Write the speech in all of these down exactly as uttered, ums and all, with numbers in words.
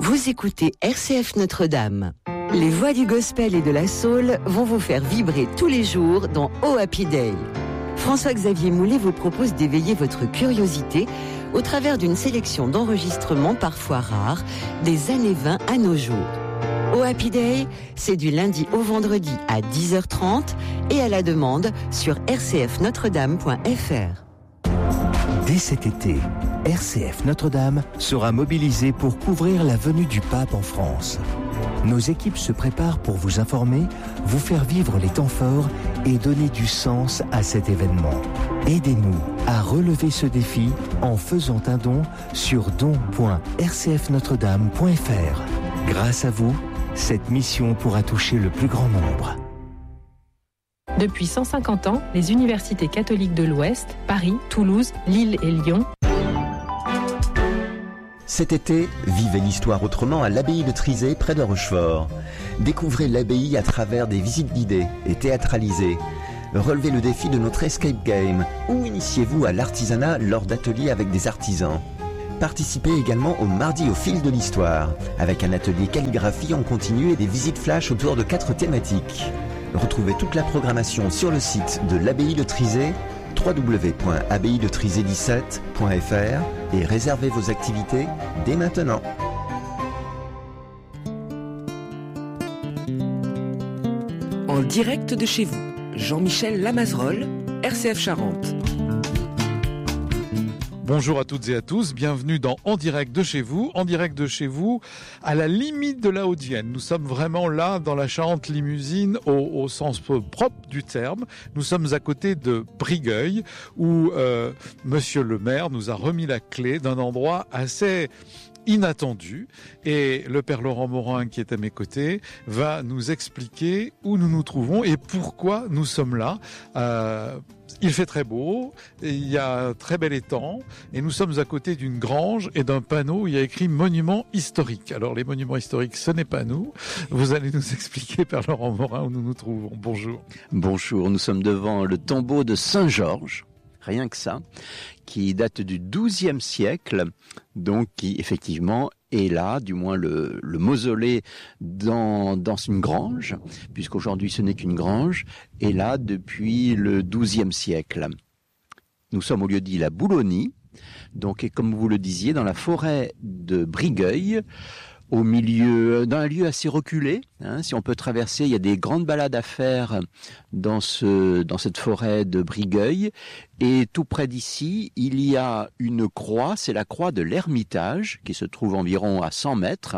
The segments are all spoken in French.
Vous écoutez R C F Notre-Dame. Les voix du gospel et de la soul vont vous faire vibrer tous les jours dans Oh Happy Day. François-Xavier Moulet vous propose d'éveiller votre curiosité au travers d'une sélection d'enregistrements parfois rares des années vingt à nos jours. Oh Happy Day, c'est du lundi au vendredi à dix heures trente et à la demande sur r c f notre dame point f r. Dès cet été, R C F Notre-Dame sera mobilisée pour couvrir la venue du pape en France. Nos équipes se préparent pour vous informer, vous faire vivre les temps forts et donner du sens à cet événement. Aidez-nous à relever ce défi en faisant un don sur don point r c f notre dame point f r. Grâce à vous, cette mission pourra toucher le plus grand nombre. Depuis cent cinquante ans, les universités catholiques de l'Ouest, Paris, Toulouse, Lille et Lyon. Cet été, vivez l'histoire autrement à l'abbaye de Trizé, près de Rochefort. Découvrez l'abbaye à travers des visites guidées et théâtralisées. Relevez le défi de notre escape game ou initiez-vous à l'artisanat lors d'ateliers avec des artisans. Participez également au Mardi au fil de l'histoire, avec un atelier calligraphie en continu et des visites flash autour de quatre thématiques. Retrouvez toute la programmation sur le site de l'abbaye de Trizé, w w w point abbaye de trizé dix-sept point f r, et réservez vos activités dès maintenant. En direct de chez vous, Jean-Michel Lamazerolle, R C F Charente. Bonjour à toutes et à tous, bienvenue dans En direct de chez vous, En direct de chez vous, à la limite de la Haute-Vienne. Nous sommes vraiment là dans la Charente limousine au, au sens propre du terme. Nous sommes à côté de Brigueuil où euh, Monsieur le maire nous a remis la clé d'un endroit assez inattendu, et le père Laurent Morin, qui est à mes côtés, va nous expliquer où nous nous trouvons et pourquoi nous sommes là. Euh, il fait très beau, il y a un très bel étang, et nous sommes à côté d'une grange et d'un panneau où il y a écrit monument historique. Alors les monuments historiques, ce n'est pas nous. Vous allez nous expliquer, père Laurent Morin, où nous nous trouvons. Bonjour. Bonjour, nous sommes devant le tombeau de Saint-Georges, rien que ça, qui date du douzième siècle, donc qui effectivement est là, du moins le, le mausolée dans, dans une grange, puisqu'aujourd'hui ce n'est qu'une grange, est là depuis le douzième siècle. Nous sommes au lieu dit la Boulonie, donc et comme vous le disiez, dans la forêt de Brigueuil, au milieu, dans un lieu assez reculé, hein, si on peut traverser, il y a des grandes balades à faire dans ce, dans cette forêt de Brigueuil, et tout près d'ici, il y a une croix, c'est la croix de l'Ermitage, qui se trouve environ à cent mètres.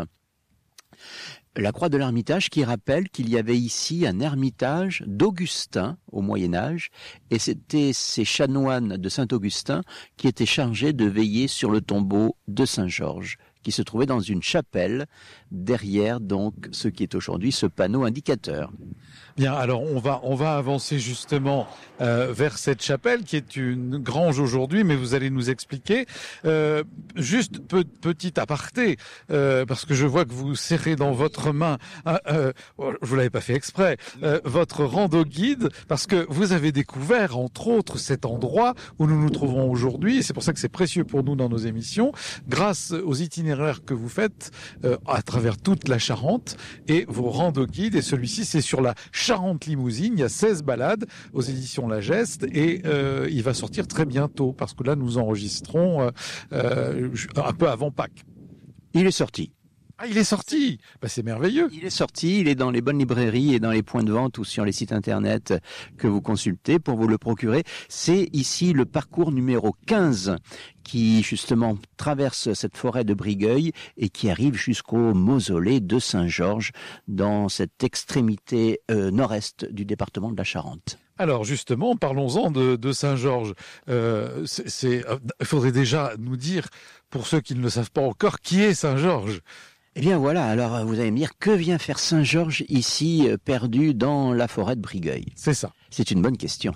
La croix de l'Ermitage qui rappelle qu'il y avait ici un ermitage d'Augustin au Moyen-Âge, et c'était ces chanoines de Saint-Augustin qui étaient chargés de veiller sur le tombeau de Saint-Georges, qui se trouvait dans une chapelle derrière donc ce qui est aujourd'hui ce panneau indicateur. Bien, alors on va on va avancer justement euh, vers cette chapelle qui est une grange aujourd'hui, mais vous allez nous expliquer. Euh, juste pe- petit aparté, euh, parce que je vois que vous serrez dans votre main, euh, euh, je vous l'avais pas fait exprès, euh, votre rando guide, parce que vous avez découvert entre autres cet endroit où nous nous trouvons aujourd'hui, et c'est pour ça que c'est précieux pour nous dans nos émissions, grâce aux itinéraires que vous faites euh, à travers toute la Charente et vos rando guides, et celui-ci c'est sur la Charente limousine, il y a seize balades aux éditions La Geste, et euh, il va sortir très bientôt, parce que là nous enregistrons euh, euh, un peu avant Pâques. Il est sorti. Ah, il est sorti. Bah, c'est merveilleux. Il est sorti, il est dans les bonnes librairies et dans les points de vente ou sur les sites internet que vous consultez pour vous le procurer. C'est ici le parcours numéro quinze qui justement traverse cette forêt de Brigueuil et qui arrive jusqu'au mausolée de Saint-Georges dans cette extrémité euh, nord-est du département de la Charente. Alors justement, parlons-en de, de Saint-Georges. Euh, c'est, c'est, euh, il faudrait déjà nous dire, pour ceux qui ne le savent pas encore, qui est Saint-Georges ? Eh bien voilà, alors vous allez me dire, que vient faire Saint-Georges ici, euh, perdu dans la forêt de Brigueuil ? C'est ça. C'est une bonne question.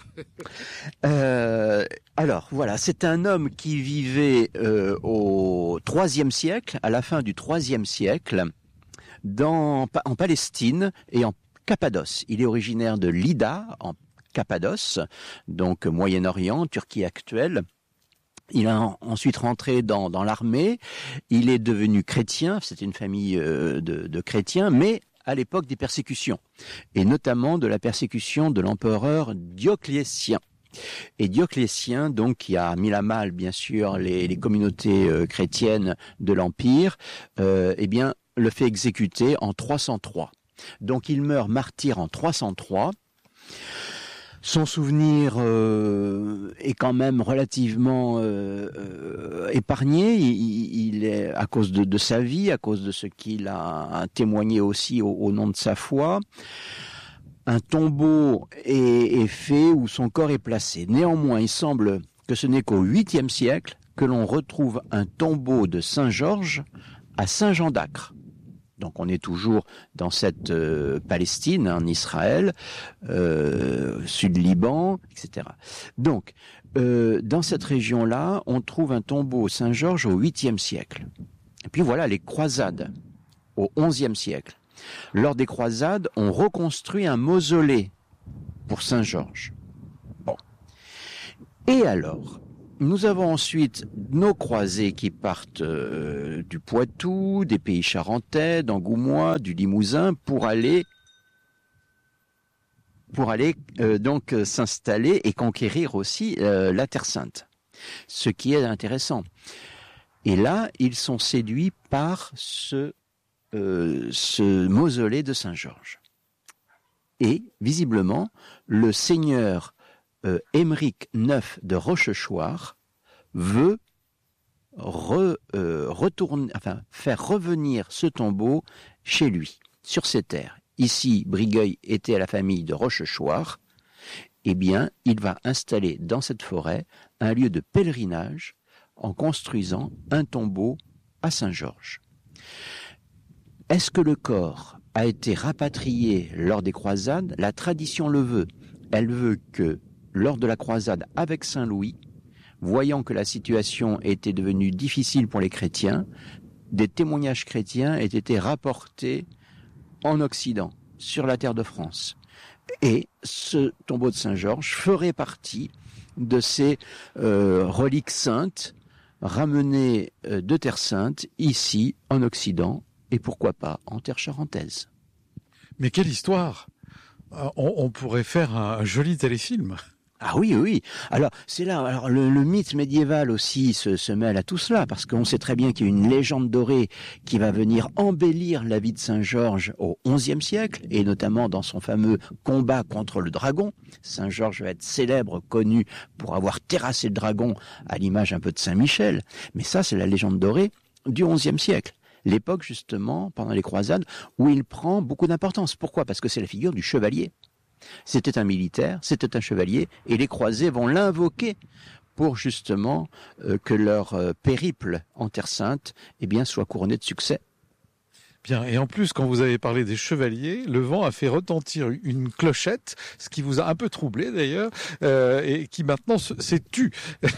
euh, alors voilà, c'est un homme qui vivait euh, au troisième siècle, à la fin du troisième siècle, dans, en Palestine et en Cappadoce. Il est originaire de Lydda, en Cappadoce, donc Moyen-Orient, Turquie actuelle. Il a ensuite rentré dans, dans l'armée. Il est devenu chrétien. C'était une famille euh, de, de chrétiens, mais à l'époque des persécutions, et notamment de la persécution de l'empereur Dioclétien. Et Dioclétien, donc, qui a mis à mal, bien sûr, les, les communautés euh, chrétiennes de l'Empire, euh, eh bien, le fait exécuter en trois cent trois. Donc, il meurt martyr en trois cent trois. Son souvenir euh, est quand même relativement euh, euh, épargné. Il, il est à cause de, de sa vie, à cause de ce qu'il a témoigné aussi au, au nom de sa foi. Un tombeau est, est fait où son corps est placé. Néanmoins, il semble que ce n'est qu'au huitième siècle que l'on retrouve un tombeau de Saint Georges à Saint-Jean d'Acre. Donc on est toujours dans cette euh, Palestine, en Israël, euh, Sud-Liban, et cetera. Donc, euh, dans cette région-là, on trouve un tombeau Saint-Georges au huitième siècle. Et puis voilà, les croisades, au onzième siècle. Lors des croisades, on reconstruit un mausolée pour Saint-Georges. Bon. Et alors, nous avons ensuite nos croisés qui partent euh, du Poitou, des pays charentais, d'Angoumois, du Limousin, pour aller, pour aller euh, donc euh, s'installer et conquérir aussi euh, la Terre Sainte. Ce qui est intéressant. Et là, ils sont séduits par ce, euh, ce mausolée de Saint-Georges. Et visiblement, le seigneur Euh, Émeric neuf de Rochechouart veut re, euh, retourner, enfin, faire revenir ce tombeau chez lui, sur ses terres. Ici, Brigueuil était à la famille de Rochechouart. Eh bien, il va installer dans cette forêt un lieu de pèlerinage en construisant un tombeau à Saint-Georges. Est-ce que le corps a été rapatrié lors des croisades? La tradition le veut. Elle veut que lors de la croisade avec Saint-Louis, voyant que la situation était devenue difficile pour les chrétiens, des témoignages chrétiens aient été rapportés en Occident, sur la terre de France. Et ce tombeau de Saint-Georges ferait partie de ces euh, reliques saintes ramenées euh, de Terre Sainte, ici, en Occident, et pourquoi pas en terre charentaise. Mais quelle histoire! On, on pourrait faire un, un joli téléfilm. Ah oui, oui. Alors, c'est là, alors le, le mythe médiéval aussi se, se mêle à tout cela, parce qu'on sait très bien qu'il y a une légende dorée qui va venir embellir la vie de Saint-Georges au onzième siècle, et notamment dans son fameux combat contre le dragon. Saint-Georges va être célèbre, connu pour avoir terrassé le dragon, à l'image un peu de Saint-Michel. Mais ça, c'est la légende dorée du onzième siècle. L'époque, justement, pendant les croisades, où il prend beaucoup d'importance. Pourquoi? Parce que c'est la figure du chevalier. C'était un militaire, c'était un chevalier, et les croisés vont l'invoquer pour justement euh, que leur euh, périple en Terre Sainte eh bien, soit couronné de succès. Bien, et en plus, quand vous avez parlé des chevaliers, le vent a fait retentir une clochette, ce qui vous a un peu troublé d'ailleurs, euh, et qui maintenant s'est tu.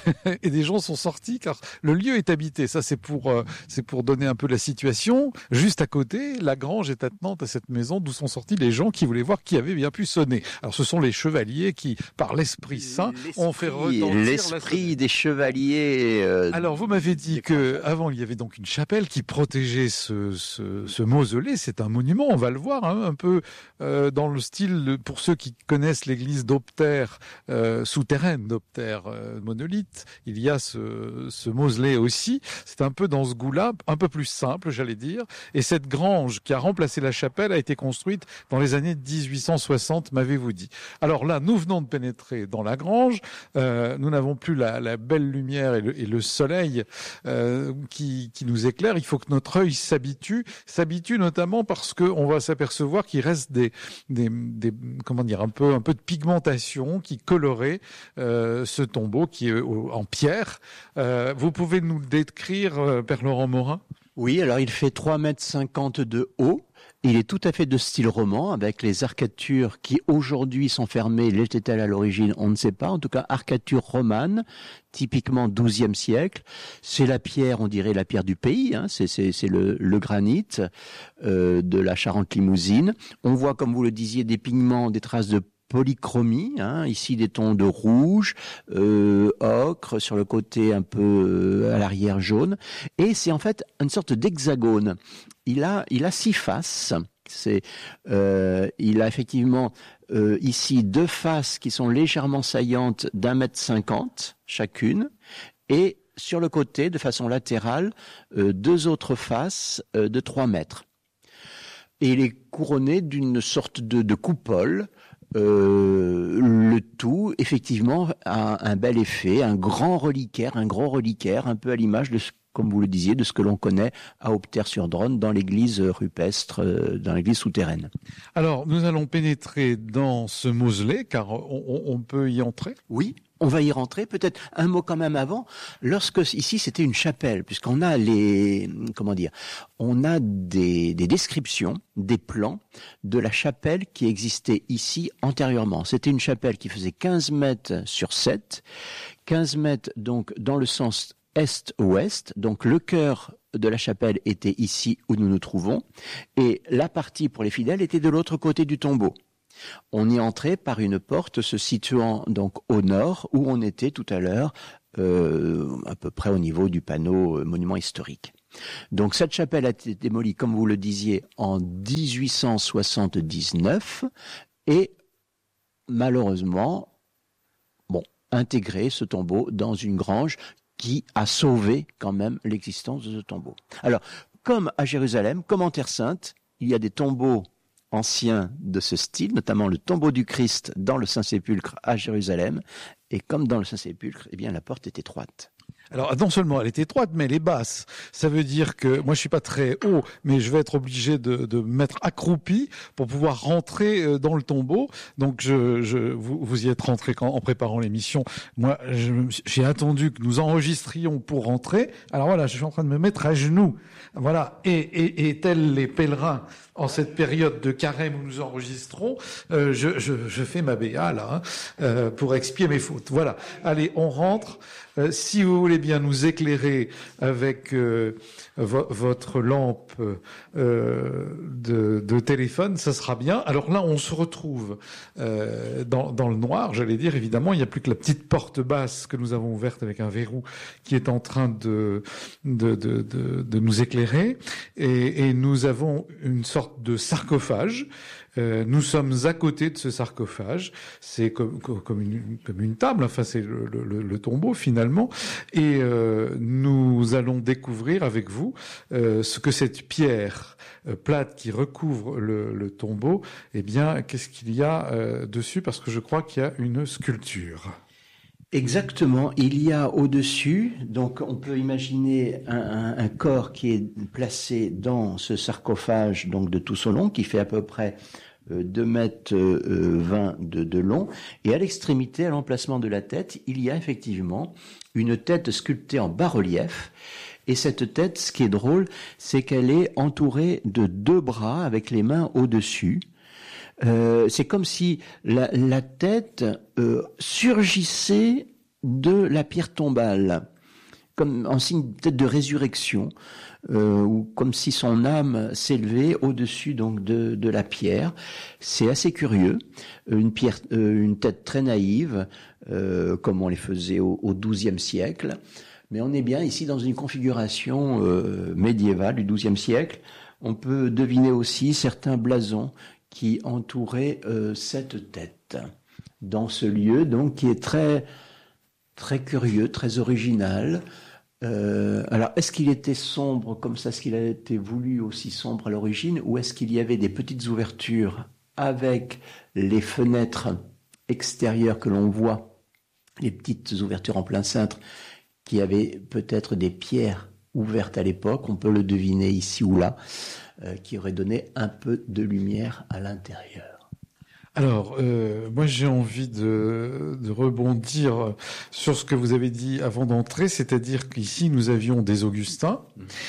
Et des gens sont sortis car le lieu est habité. Ça, c'est pour, euh, c'est pour donner un peu la situation. Juste à côté, la grange est attenante à cette maison d'où sont sortis les gens qui voulaient voir qui avait bien pu sonner. Alors, ce sont les chevaliers qui, par l'Esprit Saint, ont fait retentir l'esprit des chevaliers. Euh, Alors, vous m'avez dit que avant il y avait donc une chapelle qui protégeait ce, ce, ce Ce mausolée, c'est un monument, on va le voir, hein, un peu euh, dans le style, pour ceux qui connaissent l'église d'Optère, euh, souterraine d'Optère, euh, monolithe, il y a ce, ce mausolée aussi, c'est un peu dans ce goût-là, un peu plus simple, j'allais dire, et cette grange qui a remplacé la chapelle a été construite dans les années dix-huit cent soixante, m'avez-vous dit. Alors là, nous venons de pénétrer dans la grange, euh, nous n'avons plus la, la belle lumière et le, et le soleil euh, qui, qui nous éclaire, il faut que notre œil s'habitue, s'habitue notamment parce que on va s'apercevoir qu'il reste des, des, des, comment dire, un peu, un peu de pigmentation qui colorait euh, ce tombeau qui est en pierre. Euh, vous pouvez nous le décrire, euh, Père Laurent Morin? Oui, alors il fait trois mètres cinquante de haut. Il est tout à fait de style roman, avec les arcatures qui aujourd'hui sont fermées. L'étaient-elles à l'origine? On ne sait pas. En tout cas, arcature romane, typiquement douzième siècle. C'est la pierre, on dirait la pierre du pays. Hein. C'est, c'est, c'est le, le granit euh, de la Charente limousine. On voit, comme vous le disiez, des pigments, des traces de polychromie, hein, ici des tons de rouge, euh, ocre, sur le côté un peu euh, à l'arrière jaune, et c'est en fait une sorte d'hexagone. Il a, il a six faces. C'est, euh, il a effectivement euh, ici deux faces qui sont légèrement saillantes d'un mètre cinquante chacune, et sur le côté, de façon latérale, euh, deux autres faces euh, de trois mètres. Et il est couronné d'une sorte de, de coupole. Euh, le tout, effectivement, a un bel effet, un grand reliquaire, un gros reliquaire, un peu à l'image de ce, comme vous le disiez, de ce que l'on connaît à Opter-sur-Dronne, dans l'église rupestre, euh, dans l'église souterraine. Alors, nous allons pénétrer dans ce mausolée, car on, on peut y entrer. Oui. On va y rentrer. Peut-être un mot quand même avant. Lorsque ici c'était une chapelle, puisqu'on a les, comment dire, on a des, des descriptions, des plans de la chapelle qui existait ici antérieurement. C'était une chapelle qui faisait quinze mètres sur sept, quinze mètres donc dans le sens est-ouest. Donc le cœur de la chapelle était ici où nous nous trouvons, et la partie pour les fidèles était de l'autre côté du tombeau. On y entrait par une porte se situant donc au nord, où on était tout à l'heure, euh, à peu près au niveau du panneau euh, monument historique. Donc cette chapelle a été démolie, comme vous le disiez, en dix-huit cent soixante-dix-neuf, et malheureusement, bon, intégré ce tombeau dans une grange qui a sauvé quand même l'existence de ce tombeau. Alors, comme à Jérusalem, comme en Terre Sainte, il y a des tombeaux anciens de ce style, notamment le tombeau du Christ dans le Saint-Sépulcre à Jérusalem, et comme dans le Saint-Sépulcre, eh bien la porte est étroite. Alors, non seulement elle est étroite, mais elle est basse. Ça veut dire que, moi je suis pas très haut, mais je vais être obligé de, de me mettre accroupi pour pouvoir rentrer dans le tombeau. Donc, je, je, vous, vous y êtes rentré quand, en préparant l'émission. Moi, je, j'ai attendu que nous enregistrions pour rentrer. Alors voilà, je suis en train de me mettre à genoux. Voilà. Et, et, et tels les pèlerins, en cette période de carême où nous enregistrons, euh, je, je, je fais ma béa, là, hein, euh, pour expier mes fautes. Voilà. Allez, on rentre. Euh, si vous voulez bien nous éclairer avec euh, vo- votre lampe euh, de, de téléphone, ça sera bien. Alors là, on se retrouve euh, dans, dans le noir, j'allais dire. Évidemment, il n'y a plus que la petite porte basse que nous avons ouverte avec un verrou qui est en train de, de, de, de, de nous éclairer. Et, et nous avons une sorte de sarcophage. Euh, nous sommes à côté de ce sarcophage. C'est comme, comme, une, comme une table, enfin c'est le, le, le tombeau finalement. Et euh, nous allons découvrir avec vous euh, ce que cette pierre euh, plate qui recouvre le, le tombeau, eh bien, qu'est-ce qu'il y a euh, dessus, parce que je crois qu'il y a une sculpture. Exactement, il y a au-dessus, donc on peut imaginer un, un, un corps qui est placé dans ce sarcophage donc de Toussolon, qui fait à peu près euh, deux mètres vingt de, de long, et à l'extrémité, à l'emplacement de la tête, il y a effectivement une tête sculptée en bas-relief. Et cette tête, ce qui est drôle, c'est qu'elle est entourée de deux bras avec les mains au-dessus. Euh, c'est comme si la, la tête euh, surgissait de la pierre tombale, comme en signe peut-être de résurrection, euh, ou comme si son âme s'élevait au-dessus donc de, de la pierre. C'est assez curieux, une pierre, euh, une tête très naïve, euh, comme on les faisait au, au douzième siècle. Mais on est bien ici dans une configuration euh, médiévale du douzième siècle. On peut deviner aussi certains blasons qui entourait euh, cette tête dans ce lieu, donc qui est très très curieux, très original. Euh, alors, est-ce qu'il était sombre comme ça, est-ce qu'il a été voulu aussi sombre à l'origine, ou est-ce qu'il y avait des petites ouvertures avec les fenêtres extérieures que l'on voit, les petites ouvertures en plein cintre, qui avaient peut-être des pierres ouvertes à l'époque, on peut le deviner ici ou là, Euh, qui aurait donné un peu de lumière à l'intérieur. Alors, euh, moi j'ai envie de, de rebondir sur ce que vous avez dit avant d'entrer, c'est-à-dire qu'ici nous avions des Augustins,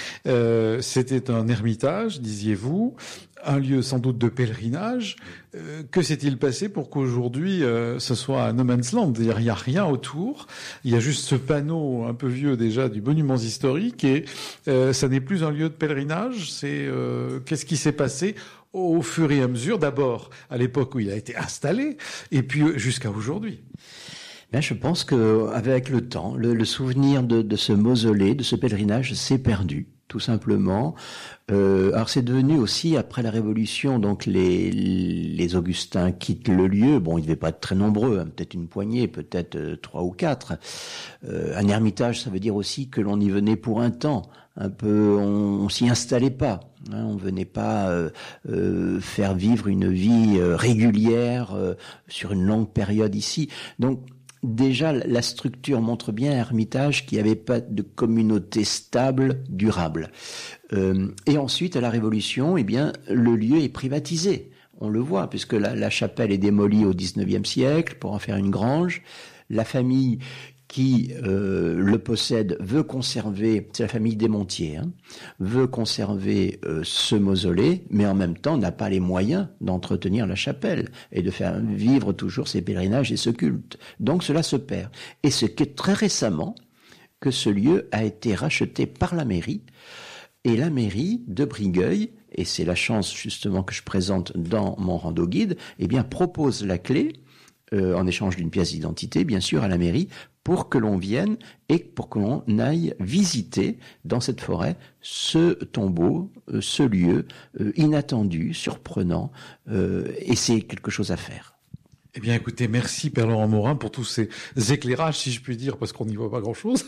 euh, c'était un ermitage, disiez-vous, un lieu sans doute de pèlerinage. Euh, que s'est-il passé pour qu'aujourd'hui euh, ce soit un no man's land? Il n'y a rien autour, il y a juste ce panneau un peu vieux déjà du Monuments historiques, et euh, ça n'est plus un lieu de pèlerinage. C'est euh, qu'est-ce qui s'est passé au fur et à mesure, d'abord à l'époque où il a été installé, et puis jusqu'à aujourd'hui. Ben, je pense que avec le temps, le, le souvenir de, de ce mausolée, de ce pèlerinage s'est perdu, tout simplement. Euh, alors c'est devenu aussi, après la Révolution, donc les, les Augustins quittent le lieu. Bon, ils ne devaient pas être très nombreux, hein, peut-être une poignée, peut-être euh, trois ou quatre. Euh, un ermitage, ça veut dire aussi que l'on y venait pour un temps. Un peu, on, on s'y installait pas. Hein, on venait pas euh, euh, faire vivre une vie euh, régulière euh, sur une longue période ici. Donc déjà, la structure montre bien Ermitage qu'il n'y avait pas de communauté stable, durable. Euh, et ensuite, à la Révolution, eh bien, le lieu est privatisé. On le voit, puisque la, la chapelle est démolie au dix-neuvième siècle pour en faire une grange. La famille qui euh, le possède veut conserver, c'est la famille Desmontiers, hein, veut conserver euh, ce mausolée, mais en même temps n'a pas les moyens d'entretenir la chapelle et de faire vivre toujours ces pèlerinages et ce culte. Donc cela se perd. Et c'est que très récemment que ce lieu a été racheté par la mairie, et la mairie de Brigueuil, et c'est la chance justement que je présente dans mon rando guide, eh bien propose la clé, euh, en échange d'une pièce d'identité, bien sûr, à la mairie, pour que l'on vienne et pour que l'on aille visiter dans cette forêt ce tombeau, ce lieu euh, inattendu, surprenant, euh, et c'est quelque chose à faire. Eh bien, écoutez, merci Père Laurent Morin pour tous ces éclairages, si je puis dire, parce qu'on n'y voit pas grand-chose,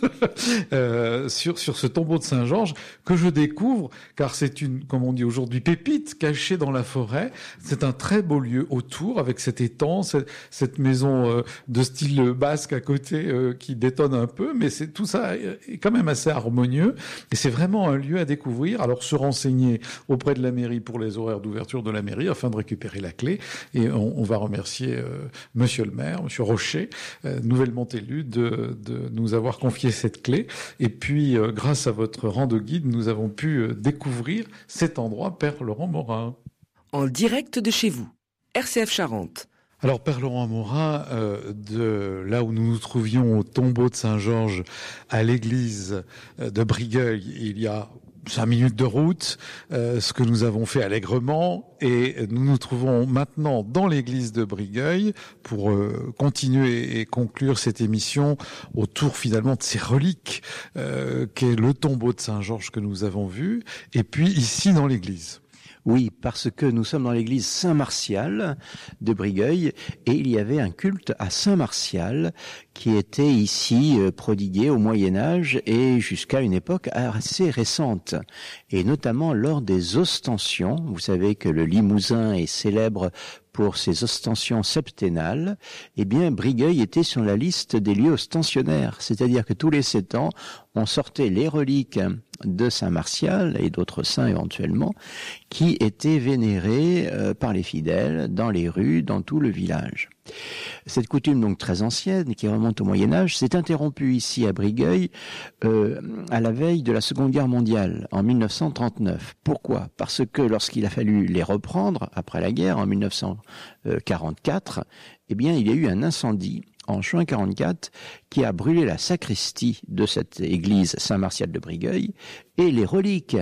euh, sur sur ce tombeau de Saint-Georges que je découvre, car c'est une, comme on dit aujourd'hui, pépite cachée dans la forêt. C'est un très beau lieu autour, avec cet étang, cette, cette maison euh, de style basque à côté euh, qui détonne un peu, mais c'est tout ça est quand même assez harmonieux, et c'est vraiment un lieu à découvrir. Alors, se renseigner auprès de la mairie pour les horaires d'ouverture de la mairie, afin de récupérer la clé, et on, on va remercier euh, Monsieur le maire, Monsieur Rocher, euh, nouvellement élu, de, de nous avoir confié cette clé. Et puis, euh, grâce à votre rando guide, nous avons pu euh, découvrir cet endroit, Père Laurent Morin. En direct de chez vous, R C F Charente. Alors, Père Laurent Morin, euh, de là où nous nous trouvions au tombeau de Saint-Georges, à l'église de Brigueuil, il y a cinq minutes de route, euh, ce que nous avons fait allègrement, et nous nous trouvons maintenant dans l'église de Brigueuil pour euh, continuer et conclure cette émission autour finalement de ces reliques euh, qu'est le tombeau de Saint-Georges que nous avons vu, et puis ici dans l'église. Oui, parce que nous sommes dans l'église Saint-Martial de Brigueuil, et il y avait un culte à Saint-Martial qui était ici prodigué au Moyen-Âge et jusqu'à une époque assez récente, et notamment lors des ostensions. Vous savez que le Limousin est célèbre pour ses ostensions septennales. Eh bien, Brigueuil était sur la liste des lieux ostensionnaires, c'est-à-dire que tous les sept ans, on sortait les reliques de Saint-Martial et d'autres saints éventuellement, qui étaient vénérés euh, par les fidèles dans les rues, dans tout le village. Cette coutume donc très ancienne, qui remonte au Moyen-Âge, s'est interrompue ici à Brigueuil euh, à la veille de la Seconde Guerre mondiale, en mille neuf cent trente-neuf. Pourquoi ? Parce que lorsqu'il a fallu les reprendre, après la guerre, en mille neuf cent quarante-quatre, eh bien, il y a eu un incendie en juin quarante-quatre, qui a brûlé la sacristie de cette église Saint-Martial de Brigueuil, et les reliques,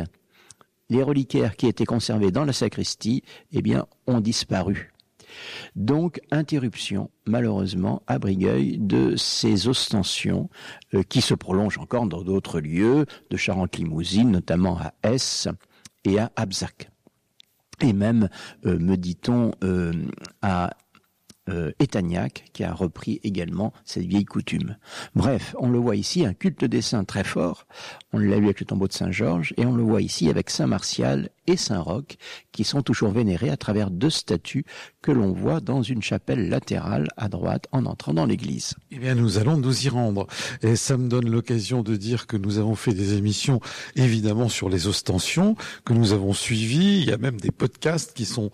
les reliquaires qui étaient conservés dans la sacristie, eh bien, ont disparu. Donc, interruption, malheureusement, à Brigueuil, de ces ostensions euh, qui se prolongent encore dans d'autres lieux, de Charente-Limousine, notamment à Ess et à Abzac. Et même, euh, me dit-on, euh, à Euh, Etagnac, qui a repris également cette vieille coutume. Bref, on le voit ici, un culte des saints très fort. On l'a vu avec le tombeau de Saint-Georges, et on le voit ici avec Saint-Martial et Saint-Roch, qui sont toujours vénérés à travers deux statues que l'on voit dans une chapelle latérale à droite en entrant dans l'église. Eh bien, nous allons nous y rendre. Et ça me donne l'occasion de dire que nous avons fait des émissions, évidemment, sur les ostensions, que nous avons suivies. Il y a même des podcasts qui sont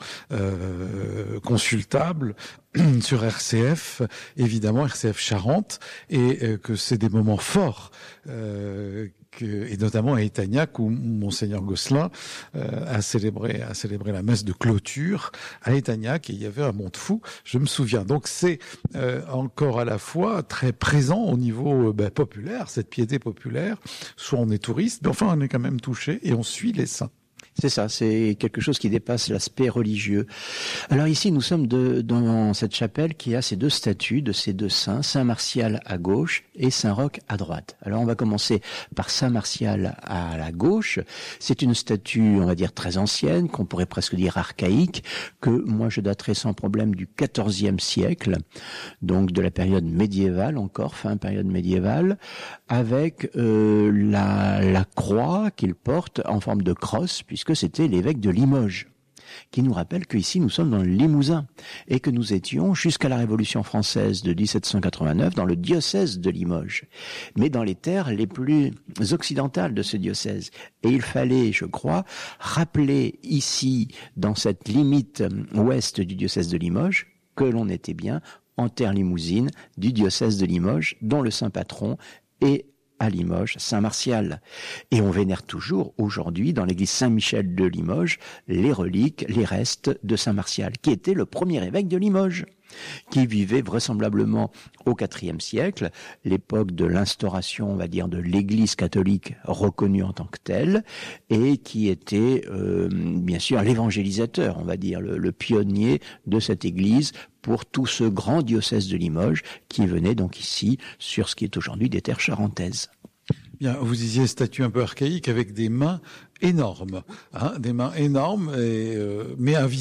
euh, consultables sur R C F, évidemment, R C F Charente, et euh, que c'est des moments forts, euh, que, et notamment à Etagnac, où Monseigneur Gosselin euh, a célébré a célébré la messe de clôture à Etagnac, et il y avait un monde fou, je me souviens. Donc c'est euh, encore à la fois très présent au niveau euh, ben, populaire, cette piété populaire, soit on est touriste, mais enfin on est quand même touché, et on suit les saints. C'est ça, c'est quelque chose qui dépasse l'aspect religieux. Alors ici, nous sommes de, dans cette chapelle qui a ces deux statues de ces deux saints, Saint Martial à gauche et Saint Roch à droite. Alors on va commencer par Saint Martial à la gauche. C'est une statue, on va dire, très ancienne, qu'on pourrait presque dire archaïque, que moi je daterais sans problème du quatorzième siècle, donc de la période médiévale encore, fin période médiévale, avec euh, la, la croix qu'il porte en forme de crosse, puisque que c'était l'évêque de Limoges, qui nous rappelle qu'ici nous sommes dans le Limousin et que nous étions jusqu'à la Révolution française de dix-sept cent quatre-vingt-neuf dans le diocèse de Limoges, mais dans les terres les plus occidentales de ce diocèse. Et il fallait, je crois, rappeler ici, dans cette limite ouest du diocèse de Limoges, que l'on était bien en terre limousine du diocèse de Limoges, dont le saint patron est à Limoges, Saint Martial. Et on vénère toujours aujourd'hui dans l'église Saint-Michel de Limoges les reliques, les restes de Saint Martial, qui était le premier évêque de Limoges, qui vivait vraisemblablement au quatrième siècle, l'époque de l'instauration, on va dire, de l'église catholique reconnue en tant que telle, et qui était euh, bien sûr l'évangélisateur, on va dire, le, le pionnier de cette église pour tout ce grand diocèse de Limoges qui venait donc ici sur ce qui est aujourd'hui des terres charentaises. Bien, vous disiez statue un peu archaïque avec des mains énormes, hein, des mains énormes, et, euh, mais invisibles.